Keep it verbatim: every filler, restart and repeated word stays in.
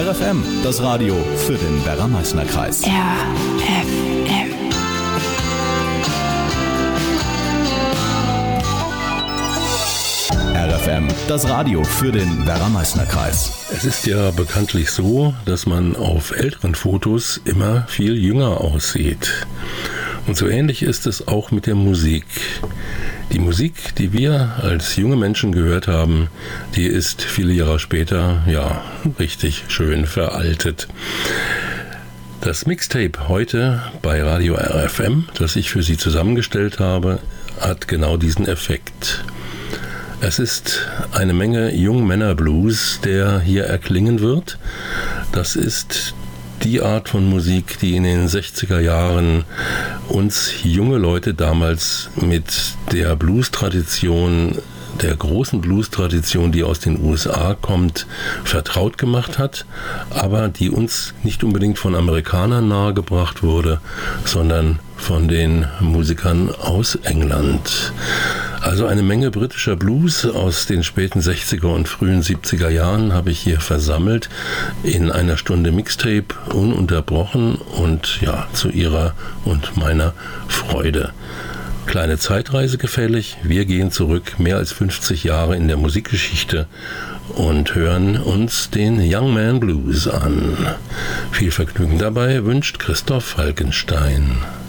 R F M, das Radio für den Werra-Meißner-Kreis. R F M. R F M, das Radio für den Werra-Meißner-Kreis. Es ist ja bekanntlich so, dass man auf älteren Fotos immer viel jünger aussieht. Und so ähnlich ist es auch mit der Musik. Die Musik, die wir als junge Menschen gehört haben, die ist viele Jahre später, ja, richtig schön veraltet. Das Mixtape heute bei Radio R F M, das ich für Sie zusammengestellt habe, hat genau diesen Effekt. Es ist eine Menge Jungmänner-Blues, der hier erklingen wird. Das ist die Art von Musik, die in den sechziger Jahren uns junge Leute damals mit der Blues-Tradition, der großen Blues-Tradition, die aus den U S A kommt, vertraut gemacht hat, aber die uns nicht unbedingt von Amerikanern nahegebracht wurde, sondern von den Musikern aus England. Also eine Menge britischer Blues aus den späten sechziger und frühen siebziger Jahren habe ich hier versammelt in einer Stunde Mixtape, ununterbrochen und ja, zu Ihrer und meiner Freude. Kleine Zeitreise gefällig. Wir gehen zurück mehr als fünfzig Jahre in der Musikgeschichte und hören uns den Young Man Blues an. Viel Vergnügen dabei wünscht Christoph Falkenstein.